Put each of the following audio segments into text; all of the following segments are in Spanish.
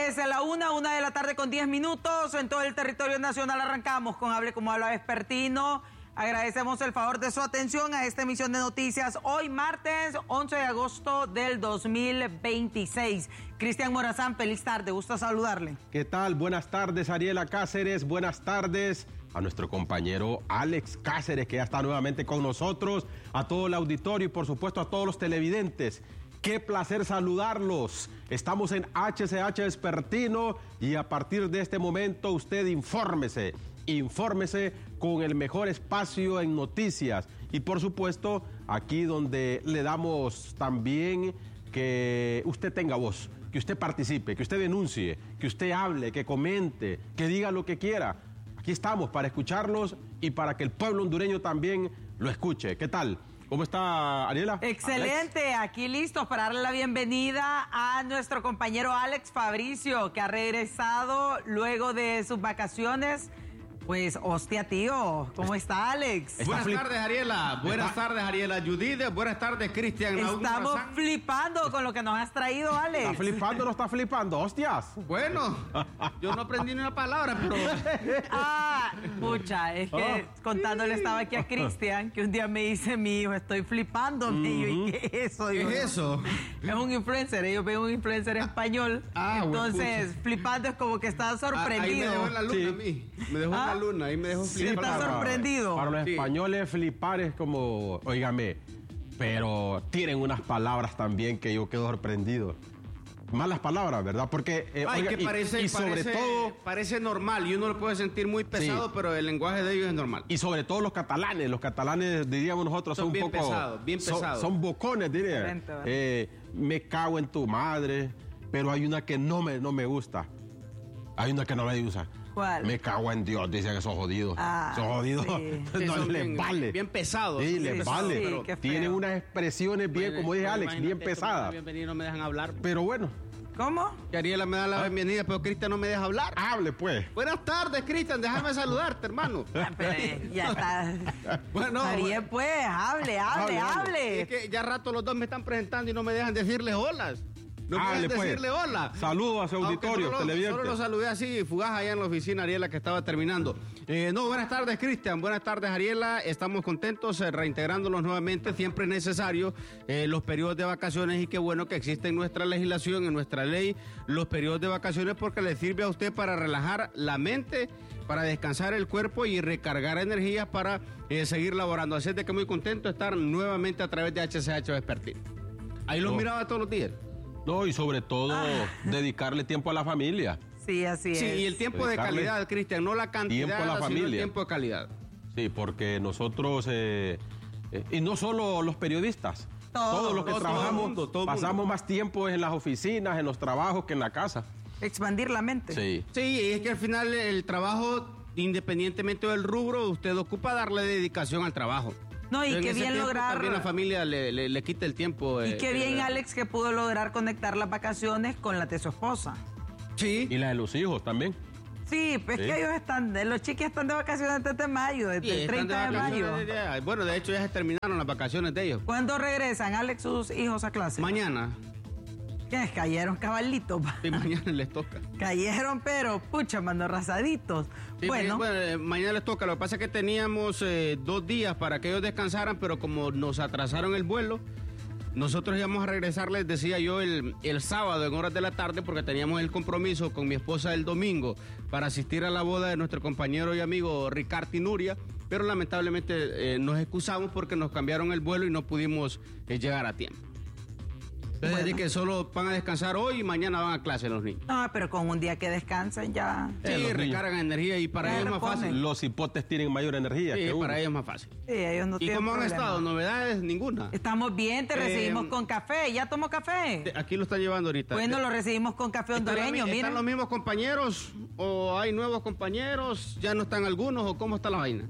es la una de la tarde con 10 minutos. En todo el territorio nacional arrancamos con Hable como habla Vespertino. Agradecemos el favor de su atención a esta emisión de noticias hoy martes 11 de agosto del 2026. Cristian Morazán, feliz tarde, gusto saludarle. ¿Qué tal? Buenas tardes, Ariela Cáceres, buenas tardes a nuestro compañero Alex Cáceres, que ya está nuevamente con nosotros, a todo el auditorio y por supuesto a todos los televidentes. Qué placer saludarlos. Estamos en HCH Vespertino y a partir de este momento usted infórmese con el mejor espacio en noticias y por supuesto aquí donde le damos también que usted tenga voz, que usted participe, que usted denuncie, que usted hable, que comente, que diga lo que quiera. Aquí estamos para escucharlos y para que el pueblo hondureño también lo escuche. ¿Qué tal? ¿Cómo está, Ariela? Excelente, Alex. Aquí listos para darle la bienvenida a nuestro compañero Alex Fabricio, que ha regresado luego de sus vacaciones. Pues, hostia, tío, ¿cómo está, Alex? Buenas tardes, Ariela. Buenas tardes, Ariela Judith. Buenas tardes, Cristian. Estamos flipando con lo que nos has traído, Alex. ¿Está flipando o no está flipando? ¡Hostias! Bueno, yo no aprendí ni una palabra, pero... Pucha, es que contándole estaba aquí a Cristian, que un día me dice mi hijo, estoy flipando. ¿Y qué es eso? ¿Qué es eso? Es un influencer, ellos ven un influencer español. Entonces, flipando es como que está sorprendido. Ahí me dejó en la luna a mí. Me dejó en la luna, ahí me dejó flipando. Está sorprendido. Para los españoles flipar es como, óigame, pero tienen unas palabras también que yo quedo sorprendido. Malas palabras, ¿verdad? Porque parece normal y uno lo puede sentir muy pesado, sí, pero el lenguaje de ellos es normal. Y sobre todo los catalanes diríamos nosotros, son un bien poco pesados. Son bocones, diría. Me cago en tu madre, pero hay una que no me gusta. Hay una que no me gusta. ¿Cuál? Me cago en Dios, dicen que son jodidos. Son jodidos. Sí. No les vale. Bien pesados. Sí, les vale. Sí, pero tienen unas expresiones bien, como dije Alex, bien pesadas. Bienvenido, no me dejan hablar. Pero bueno. ¿Cómo? Que Ariela me da la bienvenida, pero Cristian no me deja hablar. Hable, pues. Buenas tardes, Cristian. Déjame saludarte, hermano. Ya está. Bueno. Ariel, pues, hable. Es que ya rato los dos me están presentando y no me dejan decirles hola. No pueden decirle hola. Saludos a su auditorio, televidente. Solo lo saludé así, fugaz allá en la oficina, Ariela, que estaba terminando. Buenas tardes, Cristian. Buenas tardes, Ariela. Estamos contentos reintegrándonos nuevamente. Siempre es necesario los periodos de vacaciones y qué bueno que existe en nuestra legislación, en nuestra ley, los periodos de vacaciones porque le sirve a usted para relajar la mente, para descansar el cuerpo y recargar energías para seguir laborando. Así es de que muy contento de estar nuevamente a través de HCH Vespertino. Ahí los miraba todos los días. No, y sobre todo dedicarle tiempo a la familia. Sí, así es. Sí, y el tiempo de calidad, Cristian, no la cantidad, tiempo a la sino familia. el tiempo de calidad. Sí, porque nosotros, y no solo los periodistas, todos los que trabajamos, pasamos más tiempo en las oficinas, en los trabajos que en la casa. Expandir la mente. Sí. Sí, es que al final el trabajo, independientemente del rubro, usted ocupa darle dedicación al trabajo. No, y qué bien lograr... También la familia le quita el tiempo. Y qué bien, Alex, que pudo lograr conectar las vacaciones con las de su esposa. Sí. Y las de los hijos también. Sí, pues que ellos los chiquis están de vacaciones desde mayo, desde el 30 de mayo. Bueno, de hecho ya se terminaron las vacaciones de ellos. ¿Cuándo regresan, Alex, sus hijos a clase? Mañana. ¿Qué? Cayeron cabalitos. Sí, mañana les toca. Cayeron, pero, pucha, mando rasaditos. Sí, bueno, mañana les toca. Lo que pasa es que teníamos 2 días para que ellos descansaran, pero como nos atrasaron el vuelo, nosotros íbamos a regresar, les decía yo, el sábado en horas de la tarde, porque teníamos el compromiso con mi esposa el domingo para asistir a la boda de nuestro compañero y amigo Ricardo Nuria, pero lamentablemente nos excusamos porque nos cambiaron el vuelo y no pudimos llegar a tiempo. Entonces, así que solo van a descansar hoy y mañana van a clase los niños. No, pero con un día que descansen ya... Sí, recargan energía y para ellos es más fácil. Los hipotes tienen mayor energía que uno. Para ellos es más fácil. Sí, ellos no tienen cómo han problema. estado? ¿Novedades? Ninguna. Estamos bien, te recibimos con café. ¿Ya tomó café? Aquí lo están llevando ahorita. Bueno, lo recibimos con café hondureño, mira. ¿Están los mismos compañeros o hay nuevos compañeros? ¿Ya no están algunos o cómo está la vaina?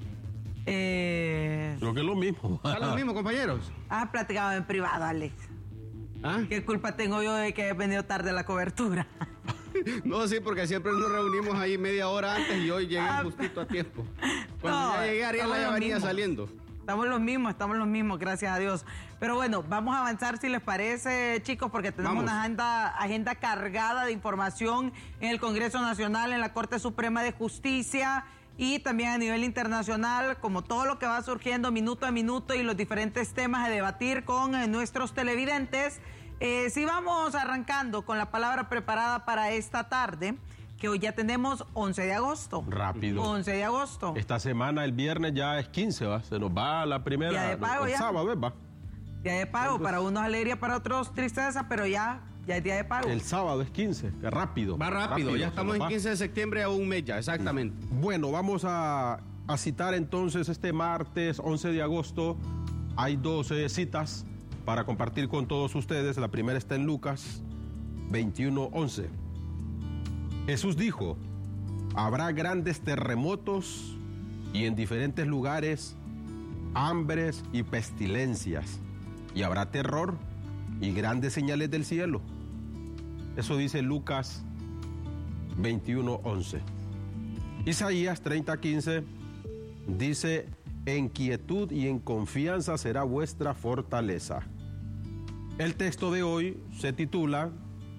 Creo que es lo mismo. ¿Están los mismos compañeros? Has platicado en privado, Alex. ¿Ah? ¿Qué culpa tengo yo de que he venido tarde a la cobertura? No, sí, porque siempre nos reunimos ahí media hora antes y hoy llegué justito a tiempo. Cuando ya llegué, Ariela ya venía saliendo. Estamos los mismos, gracias a Dios. Pero bueno, vamos a avanzar si les parece, chicos, porque tenemos una agenda cargada de información en el Congreso Nacional, en la Corte Suprema de Justicia y también a nivel internacional, como todo lo que va surgiendo minuto a minuto y los diferentes temas a debatir con nuestros televidentes. Sí, vamos arrancando con la palabra preparada para esta tarde, que hoy ya tenemos 11 de agosto. Rápido. 11 de agosto. Esta semana, el viernes, ya es 15, ¿va? Se nos va la primera. Día de pago, el ya. sábado, ¿va? Día de pago, Entonces, para unos alegría, para otros tristeza, pero ya es día de pago. El sábado es 15, que rápido. Va rápido, ya estamos en 15 de septiembre a un mes ya, exactamente. Bueno, vamos a citar entonces este martes 11 de agosto. Hay 12 citas para compartir con todos ustedes. La primera está en Lucas 21:11. Jesús dijo: habrá grandes terremotos y en diferentes lugares hambres y pestilencias, y habrá terror y grandes señales del cielo. Eso dice Lucas 21:11. Isaías 30:15 dice: en quietud y en confianza será vuestra fortaleza. El texto de hoy se titula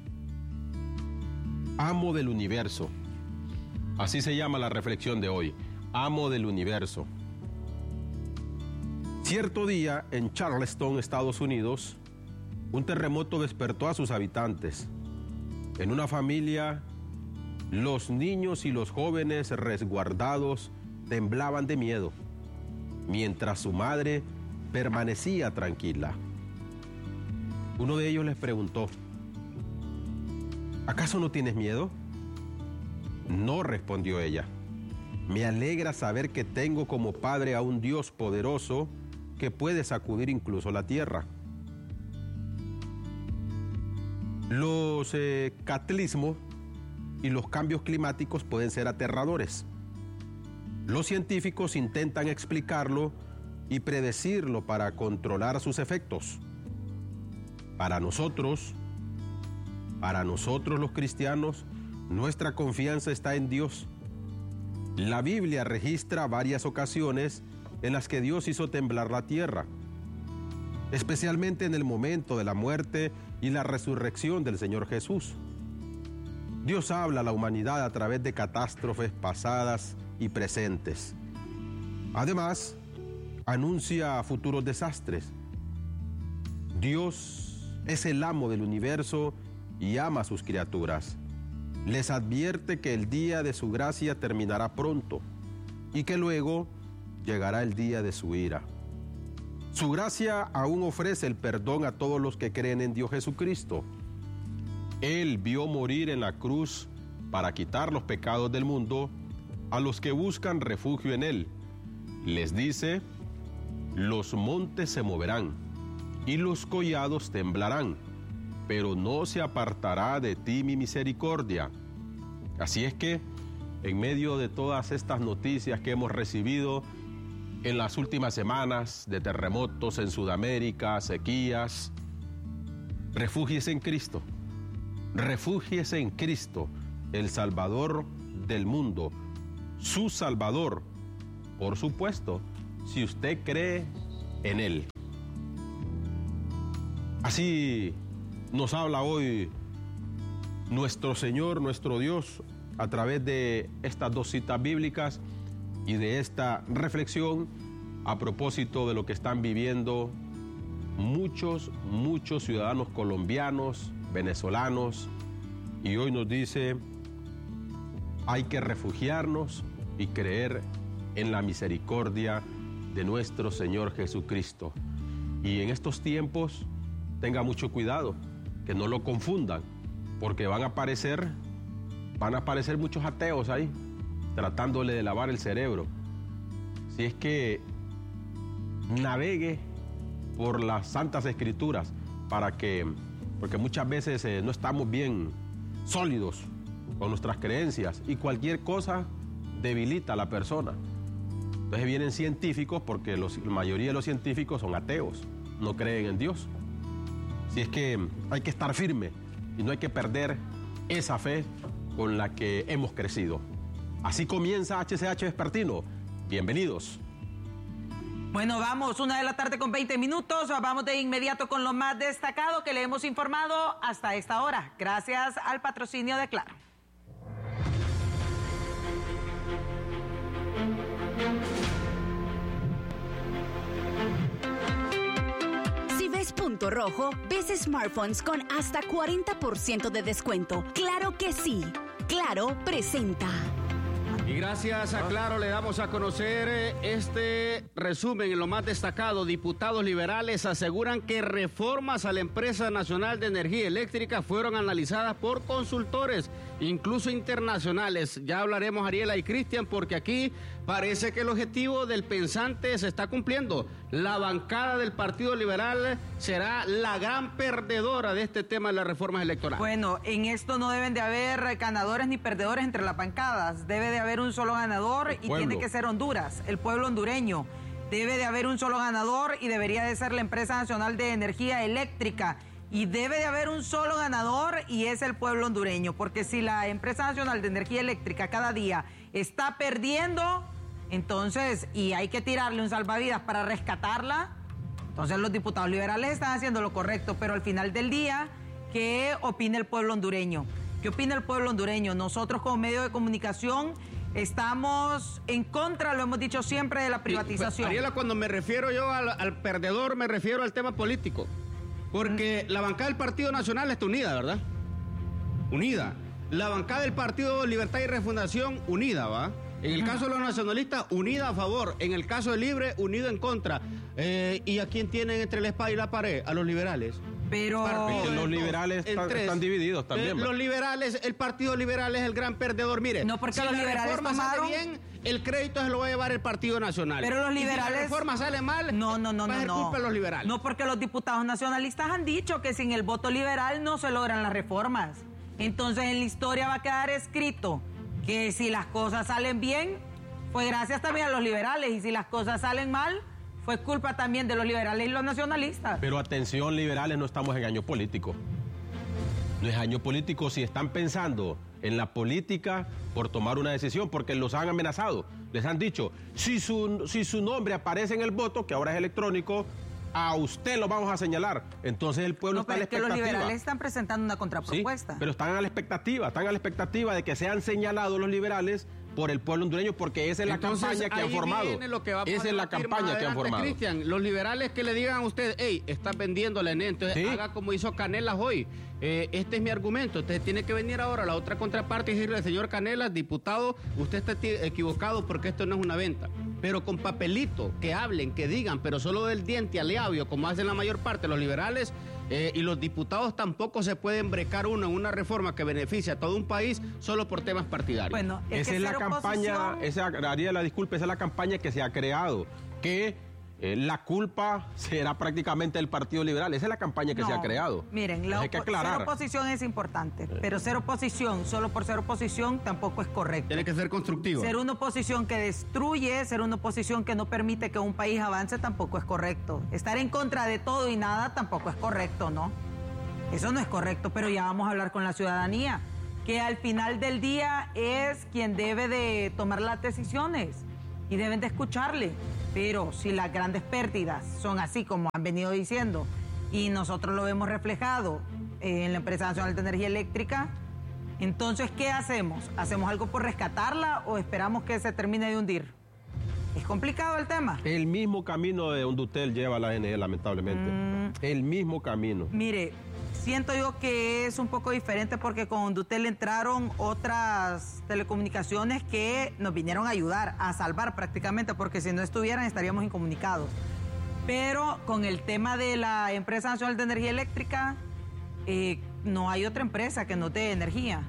Amo del universo. Así se llama la reflexión de hoy, Amo del universo. Cierto día en Charleston, Estados Unidos, un terremoto despertó a sus habitantes. En una familia, los niños y los jóvenes resguardados temblaban de miedo, mientras su madre permanecía tranquila. Uno de ellos les preguntó: ¿acaso no tienes miedo? No, respondió ella. Me alegra saber que tengo como padre a un Dios poderoso que puede sacudir incluso la tierra. Los cataclismos y los cambios climáticos pueden ser aterradores. Los científicos intentan explicarlo y predecirlo para controlar sus efectos. Para nosotros los cristianos, nuestra confianza está en Dios. La Biblia registra varias ocasiones en las que Dios hizo temblar la tierra, especialmente en el momento de la muerte y la resurrección del Señor Jesús. Dios habla a la humanidad a través de catástrofes pasadas y presentes. Además, anuncia futuros desastres. Dios es el amo del universo y ama a sus criaturas. Les advierte que el día de su gracia terminará pronto y que luego llegará el día de su ira. Su gracia aún ofrece el perdón a todos los que creen en Dios Jesucristo. Él vio morir en la cruz para quitar los pecados del mundo a los que buscan refugio en Él. Les dice: los montes se moverán y los collados temblarán, pero no se apartará de ti mi misericordia. Así es que, en medio de todas estas noticias que hemos recibido en las últimas semanas, de terremotos en Sudamérica, sequías, refúgiese en Cristo. Refúgiese en Cristo, el Salvador del mundo, su Salvador, por supuesto, si usted cree en Él. Así nos habla hoy nuestro Señor, nuestro Dios, a través de estas dos citas bíblicas y de esta reflexión a propósito de lo que están viviendo muchos ciudadanos colombianos, venezolanos, y hoy nos dice: hay que refugiarnos y creer en la misericordia de nuestro Señor Jesucristo. Y en estos tiempos tenga mucho cuidado, que no lo confundan, porque van a aparecer muchos ateos ahí, tratándole de lavar el cerebro. Si es que navegue por las Santas Escrituras, porque muchas veces no estamos bien sólidos con nuestras creencias y cualquier cosa debilita a la persona. Entonces vienen científicos, porque la mayoría de los científicos son ateos, no creen en Dios. Si es que hay que estar firme y no hay que perder esa fe con la que hemos crecido. Así comienza HCH Vespertino. Bienvenidos. Bueno, vamos, 1:00 p.m. Vamos de inmediato con lo más destacado que le hemos informado hasta esta hora. Gracias al patrocinio de Claro. Si ves punto rojo, ves smartphones con hasta 40% de descuento. ¡Claro que sí! Claro presenta. Y gracias a Claro le damos a conocer este resumen en lo más destacado. Diputados liberales aseguran que reformas a la Empresa Nacional de Energía Eléctrica fueron analizadas por consultores, incluso internacionales. Ya hablaremos, Ariela y Cristian, porque aquí parece que el objetivo del pensante se está cumpliendo. La bancada del Partido Liberal será la gran perdedora de este tema de las reformas electorales. Bueno, en esto no deben de haber ganadores ni perdedores entre las bancadas. Debe de haber un solo ganador y tiene que ser Honduras, el pueblo hondureño. Debe de haber un solo ganador y debería de ser la Empresa Nacional de Energía Eléctrica. Y debe de haber un solo ganador y es el pueblo hondureño. Porque si la Empresa Nacional de Energía Eléctrica cada día está perdiendo, entonces, y hay que tirarle un salvavidas para rescatarla, entonces los diputados liberales están haciendo lo correcto. Pero al final del día, ¿qué opina el pueblo hondureño? ¿Qué opina el pueblo hondureño? Nosotros como medio de comunicación estamos en contra, lo hemos dicho siempre, de la privatización. Ariela, cuando me refiero yo al perdedor, me refiero al tema político. Porque la bancada del Partido Nacional está unida, ¿verdad? Unida. La bancada del Partido Libertad y Refundación, unida, ¿va? En el caso de los nacionalistas, unida a favor. En el caso de Libre, unido en contra. ¿Y a quién tienen entre la espada y la pared? A los liberales. Pero los liberales están divididos también. Los liberales, el Partido Liberal es el gran perdedor. Mire, no, porque si los la liberales reforma tomaron... sale bien, el crédito se lo va a llevar el Partido Nacional. Pero los liberales... Y si la reforma sale mal, no. va a ser culpa de los liberales. No, porque los diputados nacionalistas han dicho que sin el voto liberal no se logran las reformas. Entonces en la historia va a quedar escrito que si las cosas salen bien, fue gracias también a los liberales. Y si las cosas salen mal, fue culpa también de los liberales y los nacionalistas. Pero atención, liberales, no estamos en año político. No es año político si están pensando en la política por tomar una decisión, porque los han amenazado. Les han dicho, si su nombre aparece en el voto, que ahora es electrónico, a usted lo vamos a señalar. Entonces el pueblo está a la expectativa. No, pero es que los liberales están presentando una contrapropuesta. Sí, pero están a la expectativa de que sean señalados los liberales por el pueblo hondureño, porque esa es la campaña que han formado. Esa es la campaña que han formado. Cristian, los liberales que le digan a usted, hey, estás vendiendo la ENE, entonces haga como hizo Canelas hoy. Este es mi argumento. Entonces tiene que venir ahora la otra contraparte y decirle, señor Canelas, diputado, usted está equivocado porque esto no es una venta. Pero con papelito, que hablen, que digan, pero solo del diente al labio, como hacen la mayor parte de los liberales. Y los diputados tampoco se pueden brecar en una reforma que beneficia a todo un país solo por temas partidarios. Bueno, esa es la campaña, Ariela, disculpe, esa es la campaña que se ha creado, que la culpa será prácticamente del Partido Liberal. Esa es la campaña que se ha creado. Miren, ser oposición es importante, pero ser oposición solo por ser oposición tampoco es correcto. Tiene que ser constructivo. Ser una oposición que destruye, ser una oposición que no permite que un país avance tampoco es correcto. Estar en contra de todo y nada tampoco es correcto, ¿no? Eso no es correcto, pero ya vamos a hablar con la ciudadanía, que al final del día es quien debe de tomar las decisiones y deben de escucharle. Pero si las grandes pérdidas son así como han venido diciendo y nosotros lo vemos reflejado en la Empresa Nacional de Energía Eléctrica, entonces ¿qué hacemos? ¿Hacemos algo por rescatarla o esperamos que se termine de hundir? Es complicado el tema. El mismo camino de Hondutel lleva a la ANE, lamentablemente. El mismo camino. Mire, siento yo que es un poco diferente porque con Hondutel entraron otras telecomunicaciones que nos vinieron a ayudar, a salvar prácticamente, porque si no estuvieran estaríamos incomunicados. Pero con el tema de la Empresa Nacional de Energía Eléctrica, no hay otra empresa que nos dé energía.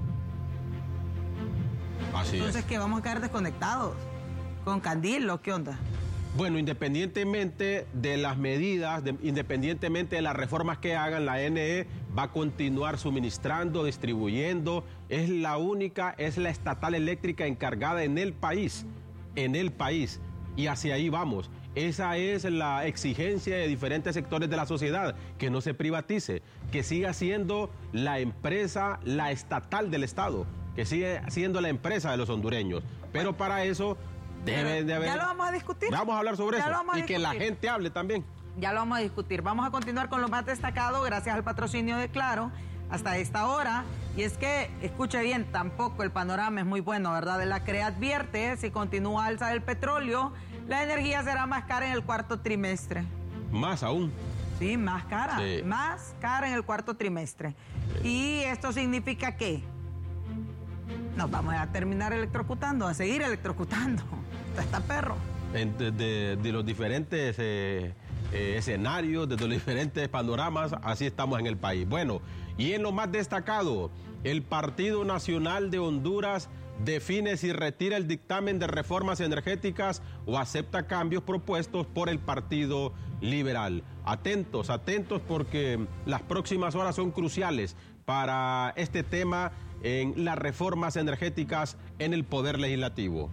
Así Entonces, es. ¿qué? Vamos a quedar desconectados. ¿Con Candil o qué onda? Bueno, independientemente de las medidas, independientemente de las reformas que hagan, la ANE va a continuar suministrando, distribuyendo. Es la estatal eléctrica encargada en el país. Y hacia ahí vamos. Esa es la exigencia de diferentes sectores de la sociedad, que no se privatice, que siga siendo la empresa, la estatal del Estado, que siga siendo la empresa de los hondureños. Pero para eso Debe de haber. Ya lo vamos a discutir. Vamos a hablar sobre Ya eso. lo vamos a Y que la discutir. gente hable también. Ya lo vamos a discutir. Vamos a continuar con lo más destacado gracias al patrocinio de Claro hasta esta hora. Y es que, escuche bien, tampoco el panorama es muy bueno, ¿verdad? La CRE advierte, si continúa alza del petróleo, la energía será más cara en el cuarto trimestre. Más aún. Sí, más cara. Sí. Más cara en el cuarto trimestre. Y esto significa que nos vamos a terminar electrocutando, a seguir electrocutando. Está perro. De los diferentes escenarios, de los diferentes panoramas, así estamos en el país. Bueno, y en lo más destacado, el Partido Nacional de Honduras define si retira el dictamen de reformas energéticas o acepta cambios propuestos por el Partido Liberal. Atentos, atentos, porque las próximas horas son cruciales para este tema en las reformas energéticas en el Poder Legislativo.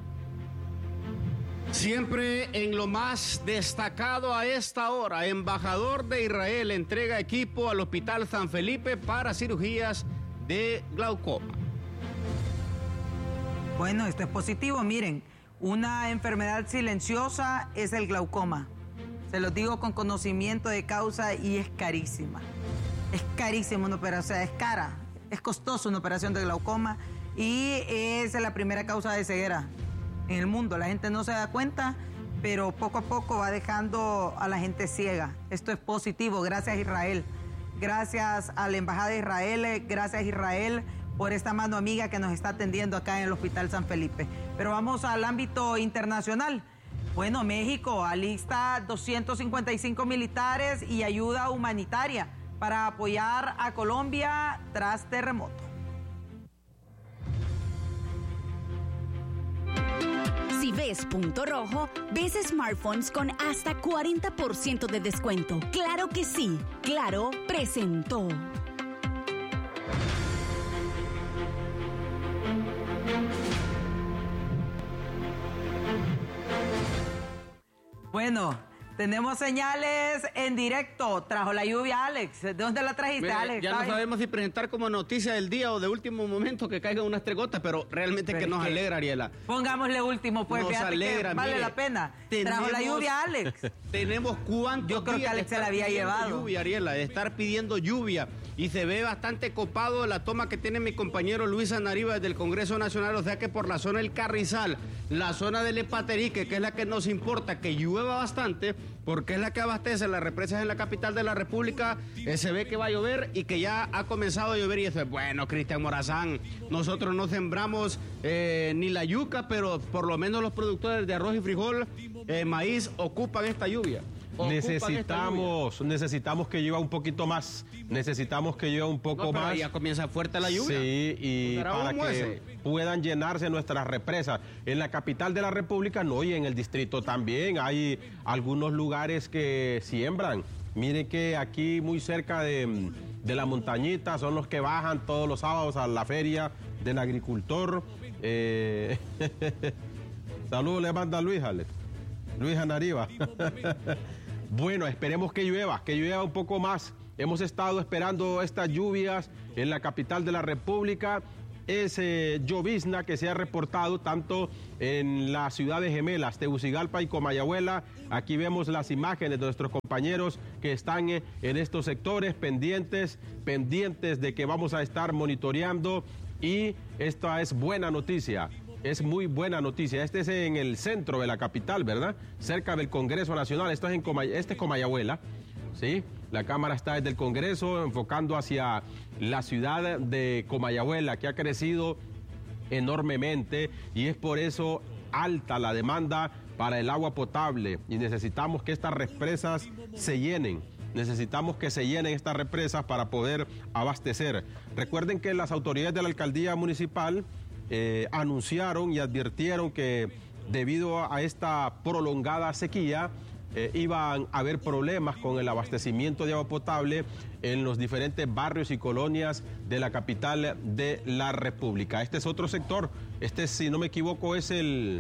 Siempre en lo más destacado a esta hora, embajador de Israel entrega equipo al Hospital San Felipe para cirugías de glaucoma. Bueno, esto es positivo. Miren, una enfermedad silenciosa es el glaucoma. Se los digo con conocimiento de causa y es carísima. Es carísima una operación, o sea, es cara. Es costosa una operación de glaucoma y es la primera causa de ceguera en el mundo. La gente no se da cuenta, pero poco a poco va dejando a la gente ciega. Esto es positivo. Gracias, Israel. Gracias a la Embajada de Israel. Gracias, Israel, por esta mano amiga que nos está atendiendo acá en el Hospital San Felipe. Pero vamos al ámbito internacional. Bueno, México alista 255 militares y ayuda humanitaria para apoyar a Colombia tras terremoto. Si ves punto rojo, ves smartphones con hasta 40% de descuento. Claro que sí, Claro presentó. Bueno, tenemos señales en directo. Trajo la lluvia, Alex. ¿De dónde la trajiste, Mire, Alex? ya no Ay. sabemos si presentar como noticia del día o de último momento que caigan unas 3 gotas, pero realmente Pero que es nos que- alegra, Ariela. Pongámosle último, pues, Nos fíjate alegra, que vale mire, la pena. Trajo la tenemos- lluvia, Alex. Tenemos cuántos Yo creo que días de Alex se estar la había pidiendo llevado. lluvia, Ariela, de estar pidiendo lluvia. Y se ve bastante copado la toma que tiene mi compañero Luis Anariba desde el Congreso Nacional, o sea que por la zona del Carrizal, la zona del Epaterique, que es la que nos importa que llueva bastante, porque es la que abastece las represas en la capital de la República, se ve que va a llover y que ya ha comenzado a llover. Y eso es bueno, Cristian Morazán. Nosotros no sembramos ni la yuca, pero por lo menos los productores de arroz y frijol, maíz, ocupan esta lluvia. Necesitamos que llueva un poquito más. Necesitamos que llueva un poco No, pero más. ya comienza fuerte la lluvia. Sí, y ¿Será para humo que ese? puedan llenarse nuestras represas. En la capital de la República no, y en el distrito también hay algunos lugares que siembran. Miren que aquí muy cerca de la montañita son los que bajan todos los sábados a la feria del agricultor. Saludos le manda Luis, Alex. Luis Anariba. Bueno, esperemos que llueva un poco más. Hemos estado esperando estas lluvias en la capital de la República. Es llovizna que se ha reportado tanto en las ciudades gemelas, Tegucigalpa y Comayagüela. Aquí vemos las imágenes de nuestros compañeros que están en estos sectores pendientes de que vamos a estar monitoreando. Y esta es buena noticia. Es muy buena noticia. Este es en el centro de la capital, ¿verdad? Cerca del Congreso Nacional. Esto es este es Comayagüela, ¿sí? La cámara está desde el Congreso enfocando hacia la ciudad de Comayagüela, que ha crecido enormemente y es por eso alta la demanda para el agua potable y necesitamos que estas represas se llenen. Necesitamos que se llenen estas represas para poder abastecer. Recuerden que las autoridades de la alcaldía municipal anunciaron y advirtieron que debido a esta prolongada sequía iban a haber problemas con el abastecimiento de agua potable en los diferentes barrios y colonias de la capital de la República. Este es otro sector, si no me equivoco es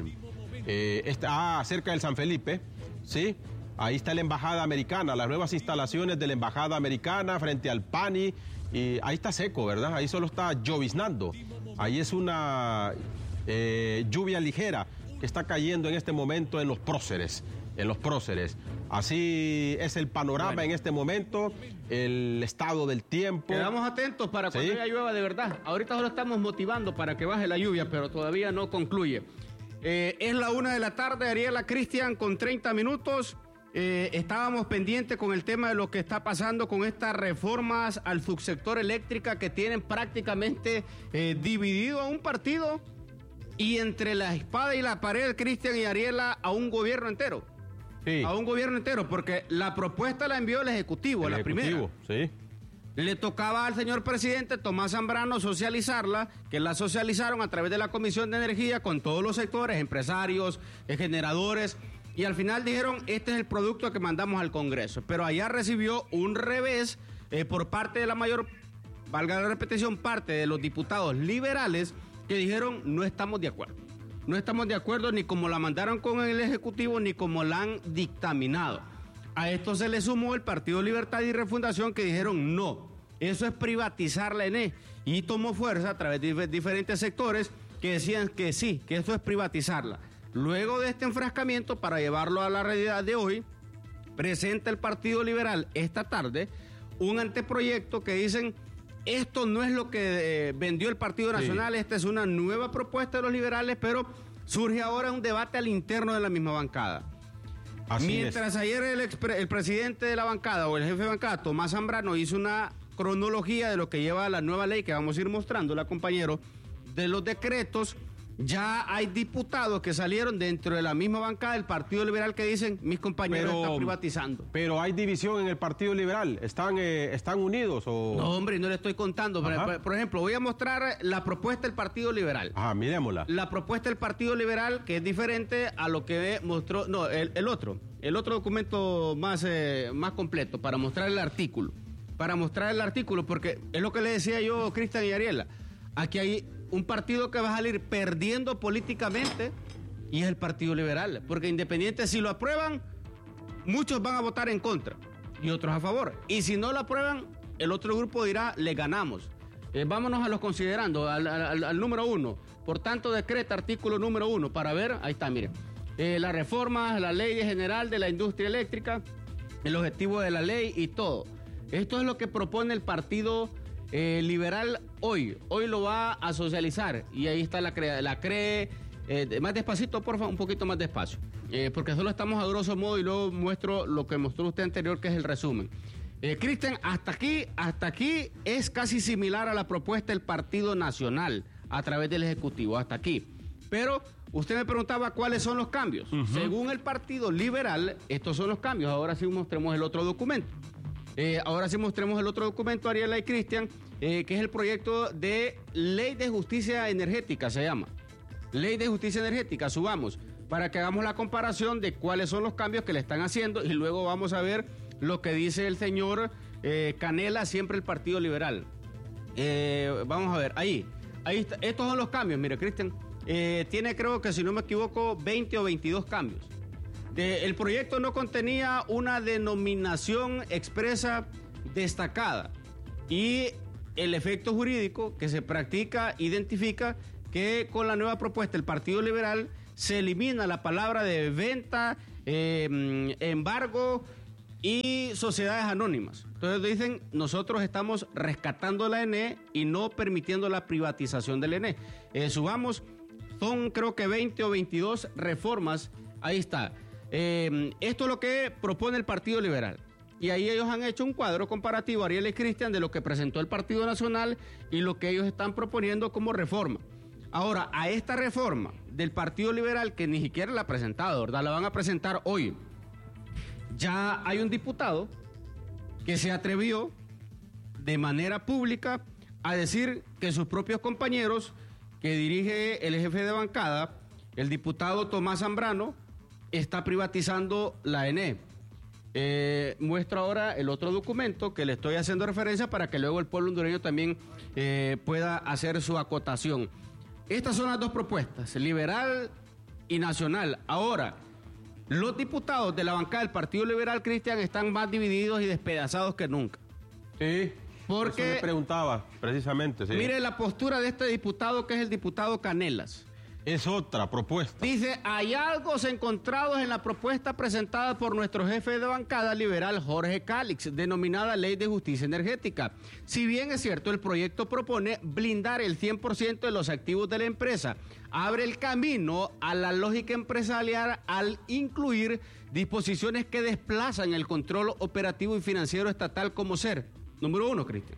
cerca del San Felipe, ¿sí? Ahí está la Embajada Americana, las nuevas instalaciones de la Embajada Americana frente al PANI, y ahí está seco, ¿verdad? Ahí solo está lloviznando. Ahí es una lluvia ligera que está cayendo en este momento en los próceres. Así es el panorama en este momento, el estado del tiempo. Quedamos atentos para cuando ya llueva de verdad. Ahorita solo estamos motivando para que baje la lluvia, pero todavía no concluye. Es la 1 de la tarde, Ariela, Cristian, con 30 minutos. Estábamos pendientes con el tema de lo que está pasando con estas reformas al subsector eléctrica que tienen prácticamente dividido a un partido y entre la espada y la pared, Cristian y Ariela, a un gobierno entero. Sí. A un gobierno entero, porque la propuesta la envió el Ejecutivo, la primera. Sí. Le tocaba al señor presidente Tomás Zambrano socializarla, que la socializaron a través de la Comisión de Energía con todos los sectores, empresarios, generadores, y al final dijeron, este es el producto que mandamos al Congreso. Pero allá recibió un revés por parte de la mayor, valga la repetición, parte de los diputados liberales que dijeron, no estamos de acuerdo. No estamos de acuerdo ni como la mandaron con el Ejecutivo ni como la han dictaminado. A esto se le sumó el Partido Libertad y Refundación que dijeron no, eso es privatizar la ENE. Y tomó fuerza a través de diferentes sectores que decían que sí, que eso es privatizarla. Luego de este enfrascamiento, para llevarlo a la realidad de hoy, presenta el Partido Liberal esta tarde un anteproyecto que dicen, esto no es lo que vendió el Partido Nacional, esta es una nueva propuesta de los liberales, pero surge ahora un debate al interno de la misma bancada. Mientras ayer el presidente de la bancada o el jefe de bancada, Tomás Zambrano, hizo una cronología de lo que lleva la nueva ley, que vamos a ir mostrándola, compañero, de los decretos, ya hay diputados que salieron dentro de la misma bancada del Partido Liberal que dicen, mis compañeros están privatizando. Pero hay división en el Partido Liberal, ¿están unidos o...? No, hombre, no le estoy contando. Por ejemplo, voy a mostrar la propuesta del Partido Liberal. Miremosla. La propuesta del Partido Liberal, que es diferente a lo que mostró... No, el otro documento más completo, para mostrar el artículo. Porque es lo que le decía yo, Cristian y Ariela. Aquí hay un partido que va a salir perdiendo políticamente y es el Partido Liberal. Porque independiente, si lo aprueban, muchos van a votar en contra y otros a favor. Y si no lo aprueban, el otro grupo dirá, le ganamos. Vámonos a los considerando, al número 1. Por tanto, decreta artículo número 1 para ver, ahí está, miren. La reforma, la ley general de la industria eléctrica, el objetivo de la ley y todo. Esto es lo que propone el Partido Liberal hoy lo va a socializar y ahí está la CRE, más despacito, por favor, un poquito más despacio, porque solo estamos a grosso modo y luego muestro lo que mostró usted anterior, que es el resumen. Cristian, hasta aquí es casi similar a la propuesta del Partido Nacional a través del Ejecutivo, hasta aquí. Pero usted me preguntaba cuáles son los cambios. Según el Partido Liberal, estos son los cambios. Ahora sí mostremos el otro documento. Ariela y Cristian, que es el proyecto de Ley de Justicia Energética, se llama. Ley de Justicia Energética, subamos, para que hagamos la comparación de cuáles son los cambios que le están haciendo y luego vamos a ver lo que dice el señor Canela, siempre el Partido Liberal. Vamos a ver, ahí está. Estos son los cambios, mire, Cristian. Tiene, creo que si no me equivoco, 20 o 22 cambios. El proyecto no contenía una denominación expresa destacada y el efecto jurídico que se practica identifica que con la nueva propuesta del Partido Liberal se elimina la palabra de venta, embargo y sociedades anónimas. Entonces dicen, nosotros estamos rescatando la ENE y no permitiendo la privatización de la ENE. Subamos, son creo que 20 o 22 reformas, ahí está. Esto es lo que propone el Partido Liberal. Y ahí ellos han hecho un cuadro comparativo, Ariel y Cristian, de lo que presentó el Partido Nacional y lo que ellos están proponiendo como reforma. Ahora, a esta reforma del Partido Liberal, que ni siquiera la ha presentado, ¿verdad? La van a presentar hoy. Ya hay un diputado que se atrevió de manera pública a decir que sus propios compañeros, que dirige el jefe de bancada, el diputado Tomás Zambrano, está privatizando la ENE. Muestro ahora el otro documento que le estoy haciendo referencia para que luego el pueblo hondureño también pueda hacer su acotación. Estas son las dos propuestas, liberal y nacional. Ahora, los diputados de la bancada del Partido Liberal, Cristian, están más divididos y despedazados que nunca. Sí, porque eso me preguntaba, precisamente. Sí. Mire la postura de este diputado, que es el diputado Canelas. es otra propuesta. Dice, hay algo encontrados en la propuesta presentada por nuestro jefe de bancada liberal Jorge Calix, denominada Ley de Justicia Energética. Si bien es cierto, el proyecto propone blindar el 100% de los activos de la empresa, abre el camino a la lógica empresarial al incluir disposiciones que desplazan el control operativo y financiero estatal como ser. Número 1, Cristian.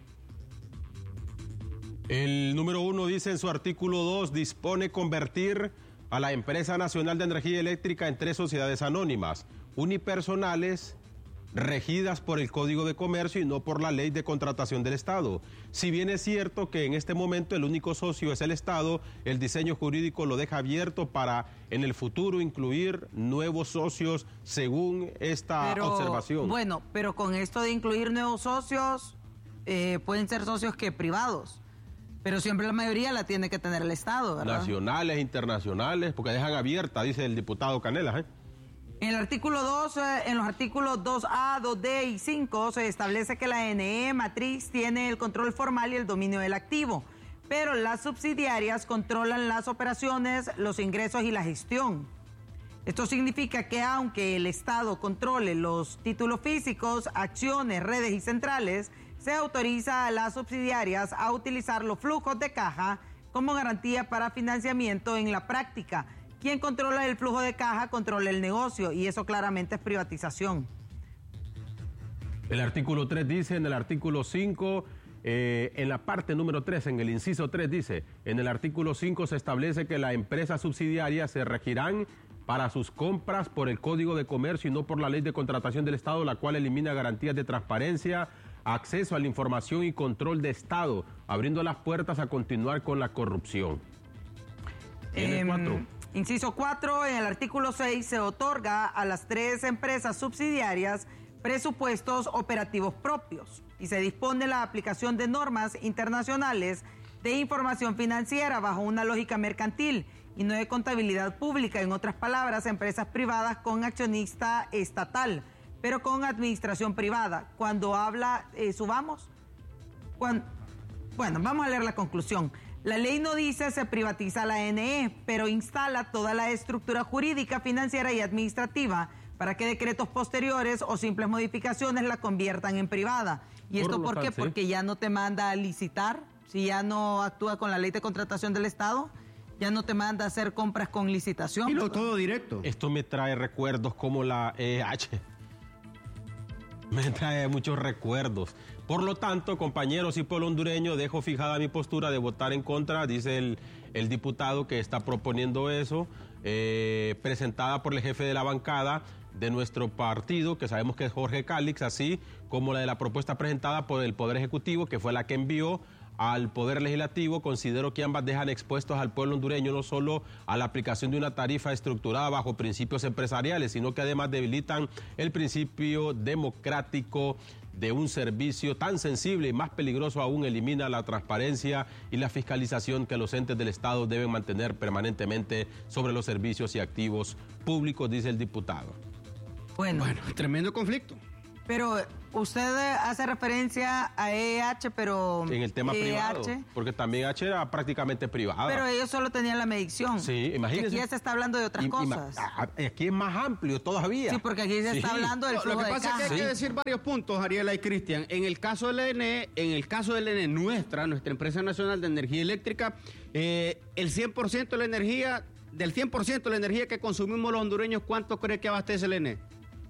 El número 1 dice en su artículo 2, dispone convertir a la Empresa Nacional de Energía Eléctrica en 3 sociedades anónimas, unipersonales, regidas por el Código de Comercio y no por la Ley de Contratación del Estado. Si bien es cierto que en este momento el único socio es el Estado, el diseño jurídico lo deja abierto para en el futuro incluir nuevos socios según esta observación. Bueno, pero con esto de incluir nuevos socios, pueden ser socios que privados. Pero siempre la mayoría la tiene que tener el Estado, ¿verdad? Nacionales, internacionales, porque dejan abierta, dice el diputado Canelas. En el artículo 2, en los artículos 2A, 2D y 5, se establece que la NE matriz tiene el control formal y el dominio del activo, pero las subsidiarias controlan las operaciones, los ingresos y la gestión. Esto significa que aunque el Estado controle los títulos físicos, acciones, redes y centrales, se autoriza a las subsidiarias a utilizar los flujos de caja como garantía para financiamiento en la práctica. Quien controla el flujo de caja controla el negocio y eso claramente es privatización. El artículo 3 dice, en el artículo 5, en la parte número 3, en el inciso 3 dice, en el artículo 5 se establece que las empresas subsidiarias se regirán para sus compras por el Código de Comercio y no por la Ley de Contratación del Estado, la cual elimina garantías de transparencia, acceso a la información y control de Estado, abriendo las puertas a continuar con la corrupción. Inciso 4, en el artículo 6 se otorga a las 3 empresas subsidiarias presupuestos operativos propios y se dispone la aplicación de normas internacionales de información financiera bajo una lógica mercantil y no de contabilidad pública, en otras palabras, empresas privadas con accionista estatal, pero con administración privada. Cuando habla, bueno, vamos a leer la conclusión. La ley no dice se privatiza la NE, pero instala toda la estructura jurídica, financiera y administrativa para que decretos posteriores o simples modificaciones la conviertan en privada. ¿Y esto por qué? Porque ya no te manda a licitar, si ya no actúa con la Ley de Contratación del Estado, ya no te manda a hacer compras con licitación. Y todo directo. Esto me trae recuerdos como la EH. Me trae muchos recuerdos. Por lo tanto, compañeros y pueblo hondureño, dejo fijada mi postura de votar en contra, dice el diputado que está proponiendo eso, presentada por el jefe de la bancada de nuestro partido, que sabemos que es Jorge Calix, así como la de la propuesta presentada por el Poder Ejecutivo, que fue la que envió al Poder Legislativo. Considero que ambas dejan expuestos al pueblo hondureño no solo a la aplicación de una tarifa estructurada bajo principios empresariales, sino que además debilitan el principio democrático de un servicio tan sensible y más peligroso aún, elimina la transparencia y la fiscalización que los entes del Estado deben mantener permanentemente sobre los servicios y activos públicos, dice el diputado. Bueno, tremendo conflicto. Pero usted hace referencia a EH, pero... En el tema privado, porque también EH era prácticamente privada. Pero ellos solo tenían la medición. Sí, imagínense. Aquí ya se está hablando de otras cosas. Aquí es más amplio todavía. Sí, porque aquí se está hablando del flujo de caja. Lo que pasa es que hay que decir varios puntos, Ariela y Cristian. En el caso del ENE, nuestra empresa nacional de energía eléctrica, el 100% de la energía, del 100% de la energía que consumimos los hondureños, ¿cuánto cree que abastece el ENE?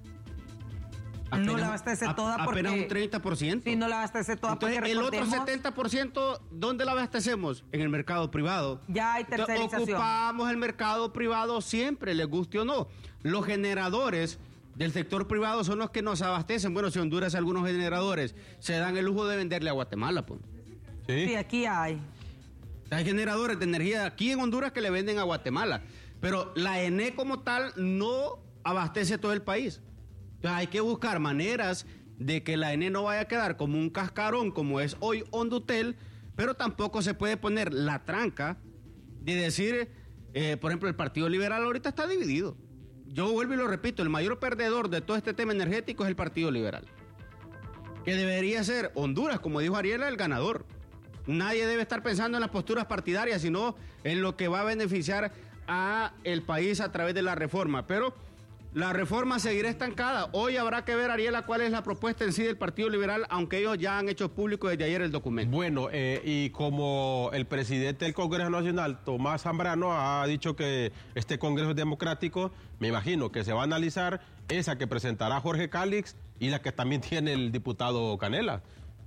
No la abastece toda porque... Apenas un 30%. Sí, no la abastece toda. Entonces, porque el otro 70%, ¿dónde la abastecemos? En el mercado privado. Ya hay tercerización. Entonces, ocupamos el mercado privado siempre, les guste o no. Los generadores del sector privado son los que nos abastecen. Bueno, si Honduras algunos generadores se dan el lujo de venderle a Guatemala, pues. Sí, aquí hay. Hay generadores de energía aquí en Honduras que le venden a Guatemala. Pero la ENE como tal no abastece todo el país. Entonces hay que buscar maneras de que la ENE no vaya a quedar como un cascarón como es hoy Hondutel, pero tampoco se puede poner la tranca de decir, por ejemplo, el Partido Liberal ahorita está dividido. Yo vuelvo y lo repito, el mayor perdedor de todo este tema energético es el Partido Liberal, que debería ser Honduras, como dijo Ariela, el ganador. nadie debe estar pensando en las posturas partidarias, sino en lo que va a beneficiar a el país a través de la reforma. Pero la reforma seguirá estancada. Hoy habrá que ver, Ariela, cuál es la propuesta en sí del Partido Liberal, aunque ellos ya han hecho público desde ayer el documento. Bueno, y como el presidente del Congreso Nacional, Tomás Zambrano, ha dicho que este Congreso es democrático, me imagino que se va a analizar esa que presentará Jorge Calix y la que también tiene el diputado Canela.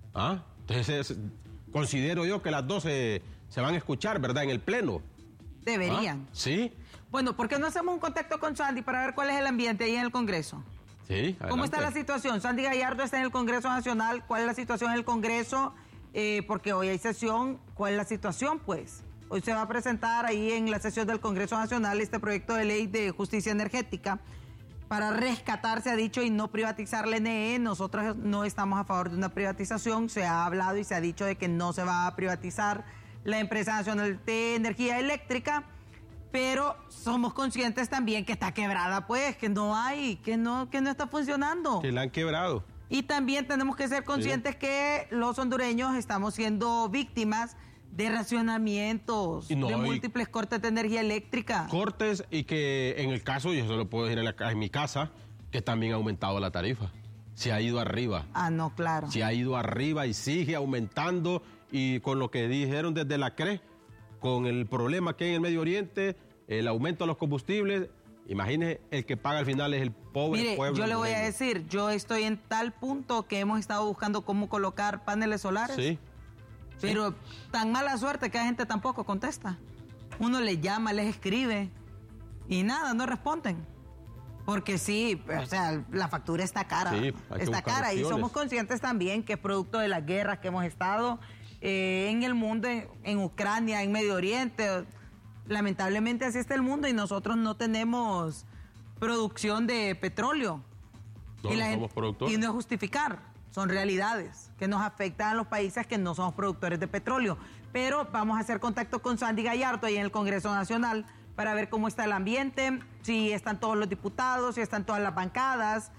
Entonces, considero yo que las dos se van a escuchar, ¿verdad?, en el Pleno. Deberían. Sí. Bueno, ¿por qué no hacemos un contacto con Sandy para ver cuál es el ambiente ahí en el Congreso? Sí, adelante. ¿Cómo está la situación? Sandy Gallardo está en el Congreso Nacional. ¿Cuál es la situación en el Congreso? Porque hoy hay sesión. ¿Cuál es la situación, pues? Hoy se va a presentar ahí en la sesión del Congreso Nacional este proyecto de ley de justicia energética para rescatar, se ha dicho, y no privatizar la NE. Nosotros no estamos a favor de una privatización. Se ha hablado y se ha dicho de que no se va a privatizar la Empresa Nacional de Energía Eléctrica, pero somos conscientes también que está quebrada, pues, que no hay, que no está funcionando. Que la han quebrado. Y también tenemos que ser conscientes que los hondureños estamos siendo víctimas de racionamientos, de múltiples cortes de energía eléctrica. Cortes, y que en el caso, yo se lo puedo decir en mi casa, que también ha aumentado la tarifa. Se ha ido arriba. No, claro. Se ha ido arriba y sigue aumentando, y con lo que dijeron desde la CRE, con el problema que hay en el Medio Oriente, el aumento de los combustibles, imagínese, el que paga al final es el pobre pueblo. Yo le voy a decir, yo estoy en tal punto que hemos estado buscando cómo colocar paneles solares. Sí. Pero tan mala suerte que la gente tampoco contesta. Uno les llama, les escribe y nada, no responden. Porque sí, o sea, la factura está cara. Sí, está cara opciones. Y somos conscientes también que es producto de las guerras que hemos estado en el mundo, en Ucrania, en Medio Oriente. Lamentablemente así está el mundo y nosotros no tenemos producción de petróleo. No, no somos productores. Y no es justificar, son realidades que nos afectan a los países que no somos productores de petróleo. Pero vamos a hacer contacto con Sandy Gallardo ahí en el Congreso Nacional para ver cómo está el ambiente, si están todos los diputados, si están todas las bancadas.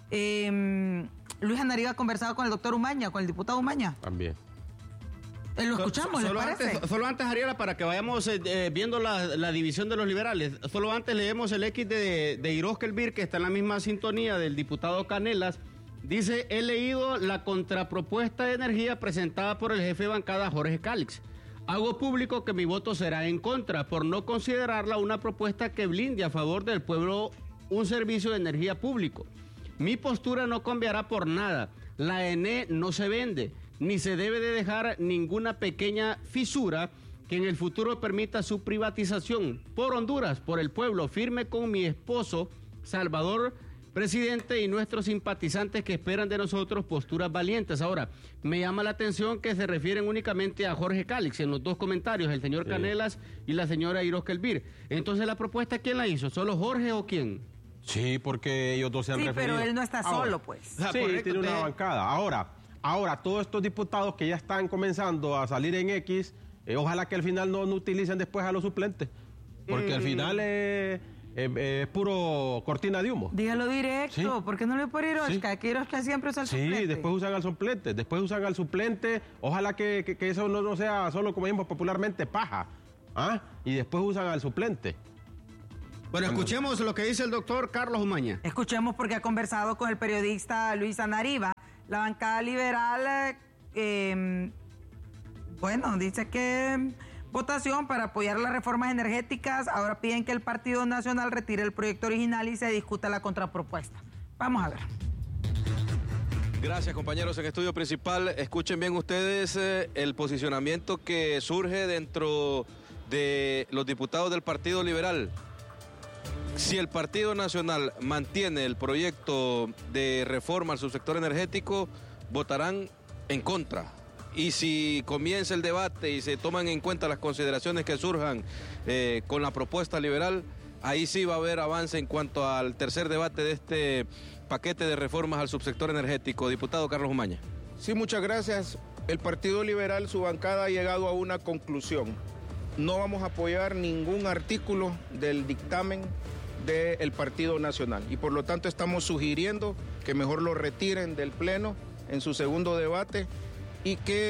Luis Anariva ha conversado con el doctor Umaña, con el diputado Umaña. También. Lo escuchamos, ¿les parece? Solo antes, Ariela, para que vayamos viendo la división de los liberales, solo antes leemos el X de Iroz Elvir, que está en la misma sintonía del diputado Canelas. Dice, he leído la contrapropuesta de energía presentada por el jefe de bancada Jorge Calix. Hago público que mi voto será en contra por no considerarla una propuesta que blinde a favor del pueblo un servicio de energía público. Mi postura no cambiará por nada. La ENE no se vende, ni se debe de dejar ninguna pequeña fisura que en el futuro permita su privatización. Por Honduras, por el pueblo, firme con mi esposo, Salvador, presidente, y nuestros simpatizantes que esperan de nosotros posturas valientes. Ahora, me llama la atención que se refieren únicamente a Jorge Calix en los dos comentarios, el señor Canelas y la señora Iroz Elvir. Entonces, ¿la propuesta quién la hizo? ¿Solo Jorge o quién? Sí, porque ellos dos se han referido. Sí, pero él no está solo, pues. Sí, correcto, tiene una bancada. Ahora, todos estos diputados que ya están comenzando a salir en X, ojalá que al final no utilicen después a los suplentes, porque al final es puro cortina de humo. Dígalo directo, ¿sí? ¿Por qué no le puede Iroshka? Sí. Que Iroshka siempre usa el suplente. Sí, después usan al suplente, ojalá que eso no sea solo, como decimos popularmente, paja, y después usan al suplente. Bueno, escuchemos lo que dice el doctor Carlos Umaña. Escuchemos, porque ha conversado con el periodista Luis Anariva. La bancada liberal, dice que votación para apoyar las reformas energéticas. Ahora piden que el Partido Nacional retire el proyecto original y se discuta la contrapropuesta. Vamos a ver. Gracias, compañeros. En estudio principal, escuchen bien ustedes el posicionamiento que surge dentro de los diputados del Partido Liberal. Si el Partido Nacional mantiene el proyecto de reforma al subsector energético, votarán en contra. Y si comienza el debate y se toman en cuenta las consideraciones que surjan con la propuesta liberal, ahí sí va a haber avance en cuanto al tercer debate de este paquete de reformas al subsector energético. Diputado Carlos Umaña. Sí, muchas gracias. El Partido Liberal, su bancada, ha llegado a una conclusión. No vamos a apoyar ningún artículo del dictamen del Partido Nacional y por lo tanto estamos sugiriendo que mejor lo retiren del Pleno en su segundo debate y que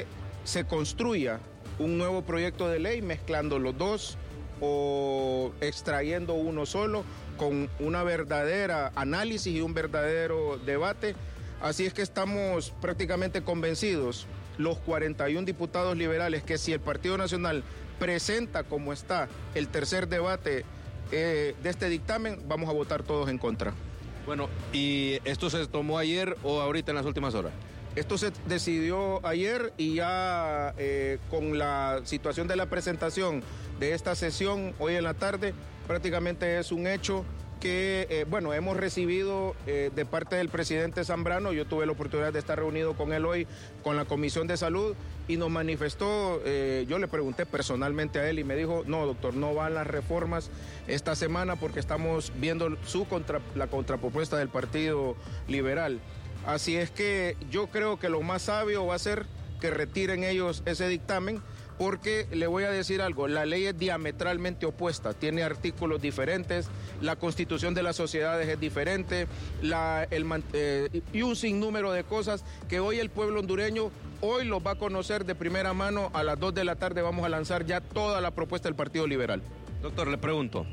se construya un nuevo proyecto de ley mezclando los dos o extrayendo uno solo con una verdadera análisis y un verdadero debate. Así es que estamos prácticamente convencidos, los 41 diputados liberales, que si el Partido Nacional presenta como está el tercer debate de este dictamen, vamos a votar todos en contra. Bueno, ¿y esto se tomó ayer o ahorita en las últimas horas? Esto se decidió ayer y ya con la situación de la presentación de esta sesión hoy en la tarde, prácticamente es un hecho que, hemos recibido de parte del presidente Zambrano. Yo tuve la oportunidad de estar reunido con él hoy con la Comisión de Salud y nos manifestó, yo le pregunté personalmente a él y me dijo, no doctor, no van las reformas esta semana porque estamos viendo la contrapropuesta del Partido Liberal. Así es que yo creo que lo más sabio va a ser que retiren ellos ese dictamen, porque le voy a decir algo, la ley es diametralmente opuesta, tiene artículos diferentes, la constitución de las sociedades es diferente, y un sinnúmero de cosas que hoy el pueblo hondureño hoy los va a conocer de primera mano. A las 2 de la tarde vamos a lanzar ya toda la propuesta del Partido Liberal. Doctor, le pregunto,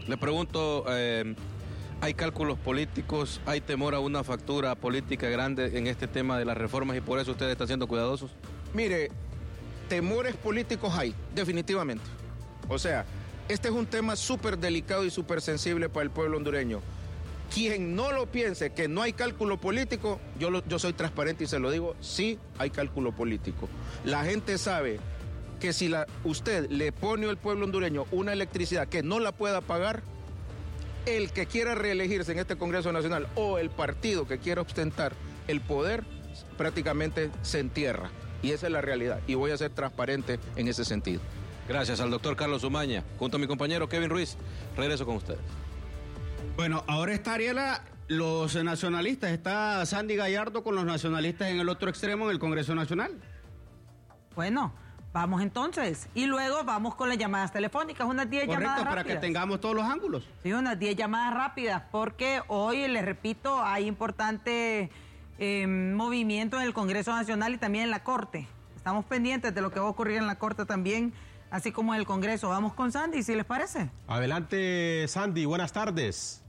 ¿hay cálculos políticos, hay temor a una factura política grande en este tema de las reformas y por eso ustedes están siendo cuidadosos? Mire, temores políticos hay, definitivamente. O sea, este es un tema súper delicado y súper sensible para el pueblo hondureño. Quien no lo piense que no hay cálculo político, yo soy transparente y se lo digo, sí hay cálculo político. La gente sabe que si usted le pone al pueblo hondureño una electricidad que no la pueda pagar, el que quiera reelegirse en este Congreso Nacional o el partido que quiera ostentar el poder, prácticamente se entierra. Y esa es la realidad, y voy a ser transparente en ese sentido. Gracias al doctor Carlos Umaña. Junto a mi compañero Kevin Ruiz, regreso con ustedes. Bueno, ahora está Ariela, los nacionalistas, está Sandy Gallardo con los nacionalistas en el otro extremo en el Congreso Nacional. Bueno, vamos entonces, y luego vamos con las llamadas telefónicas, unas 10 llamadas rápidas. Para que tengamos todos los ángulos. Sí, unas 10 llamadas rápidas, porque hoy, les repito, hay importante movimiento en el Congreso Nacional y también en la Corte. Estamos pendientes de lo que va a ocurrir en la Corte también, así como en el Congreso. Vamos con Sandy, si les parece. Adelante, Sandy, buenas tardes.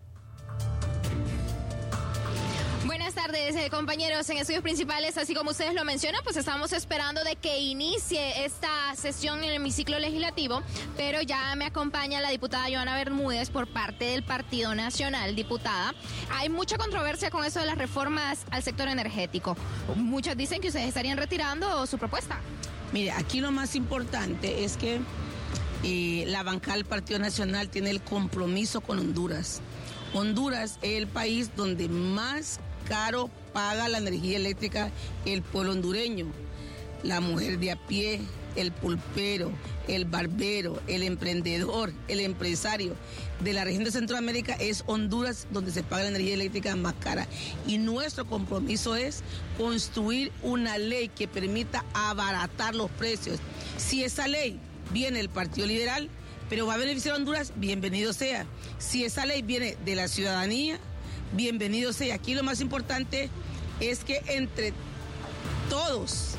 Buenas tardes, compañeros. En estudios principales, así como ustedes lo mencionan, pues estamos esperando de que inicie esta sesión en el hemiciclo legislativo, pero ya me acompaña la diputada Johanna Bermúdez por parte del Partido Nacional. Diputada, hay mucha controversia con eso de las reformas al sector energético. Muchos dicen que ustedes estarían retirando su propuesta. Mire, aquí lo más importante es que la bancada del Partido Nacional tiene el compromiso con Honduras. Honduras es el país donde más caro paga la energía eléctrica el pueblo hondureño. La mujer de a pie, el pulpero, el barbero, el emprendedor, el empresario de la región de Centroamérica, es Honduras donde se paga la energía eléctrica más cara. Y nuestro compromiso es construir una ley que permita abaratar los precios. Si esa ley viene del Partido Liberal, pero va a beneficiar a Honduras, bienvenido sea. Si esa ley viene de la ciudadanía, bienvenido sea. Aquí lo más importante es que entre todos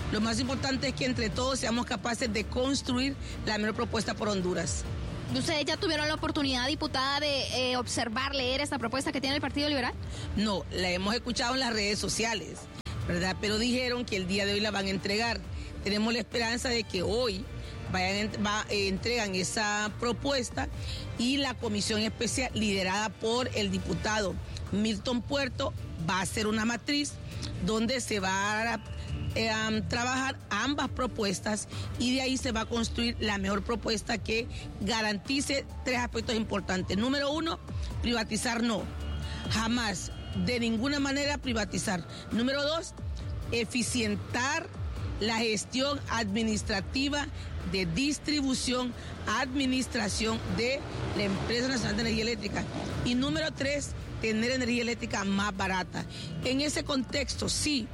seamos capaces de construir la mejor propuesta por Honduras. ¿Ustedes ya tuvieron la oportunidad, diputada, de observar, leer esta propuesta que tiene el Partido Liberal? No, la hemos escuchado en las redes sociales, ¿verdad? Pero dijeron que el día de hoy la van a entregar. Tenemos la esperanza de que hoy entregan esa propuesta y la comisión especial liderada por el diputado Milton Puerto va a hacer una matriz donde se va a trabajar ambas propuestas y de ahí se va a construir la mejor propuesta que garantice 3 aspectos importantes. Número 1, privatizar no, jamás, de ninguna manera privatizar. Número 2, eficientar la gestión administrativa de distribución, administración de la Empresa Nacional de Energía Eléctrica. Y número 3, tener energía eléctrica más barata. En ese contexto, sí,